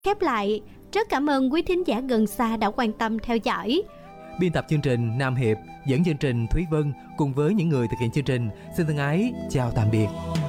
Khép lại, rất cảm ơn quý thính giả gần xa đã quan tâm theo dõi. Biên tập chương trình Nam Hiệp, dẫn chương trình Thúy Vân cùng với những người thực hiện chương trình xin thân ái chào tạm biệt.